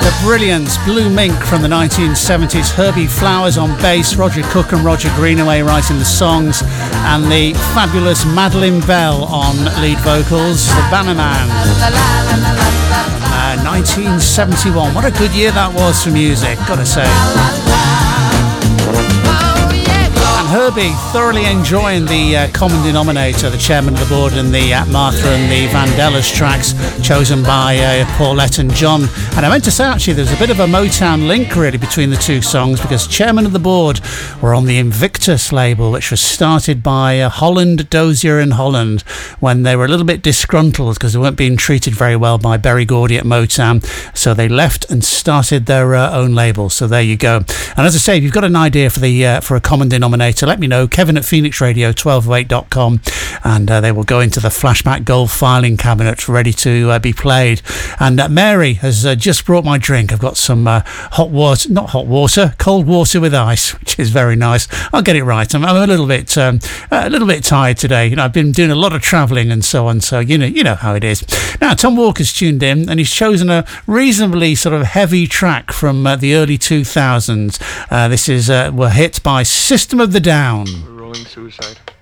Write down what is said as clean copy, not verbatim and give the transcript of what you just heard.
The brilliant Blue Mink from the 1970s, Herbie Flowers on bass, Roger Cook and Roger Greenaway writing the songs, and the fabulous Madeline Bell on lead vocals, the Bannerman. 1971, what a good year that was for music, gotta say. Herbie thoroughly enjoying the common denominator, the chairman of the board, and the Martha and the Vandellas tracks chosen by Paulette and John. And I meant to say, actually, there's a bit of a Motown link really between the two songs, because chairman of the board were on the Invictus label, which was started by Holland, Dozier and Holland, when they were a little bit disgruntled because they weren't being treated very well by Berry Gordy at Motown. So they left and started their own label. So there you go. And as I say, if you've got an idea for a common denominator, let me know. Kevin at phoenixradio1208.com, and they will go into the Flashback Gold filing cabinet ready to be played. And Mary has just brought my drink. I've got some cold water with ice, which is very nice. I'll get it right. I'm a little bit tired today. You know, I've been doing a lot of travelling and so on. So you know how it is. Now Tom Walker's tuned in, and he's chosen a reasonably sort of heavy track from the early 2000s. This is were hit by System of the Down. Rolling Suicide.